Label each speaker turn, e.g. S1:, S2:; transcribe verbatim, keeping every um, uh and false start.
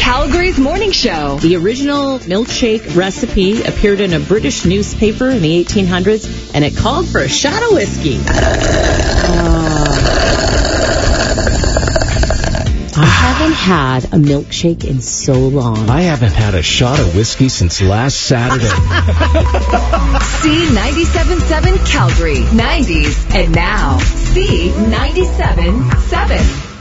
S1: Calgary's morning show.
S2: The original milkshake recipe appeared in a British newspaper in the eighteen hundreds, and it called for a shot of whiskey. Uh, I haven't had a milkshake in so long.
S3: I haven't had a shot of whiskey since last Saturday.
S1: C ninety-seven point seven Calgary, nineties, and now C ninety-seven point seven.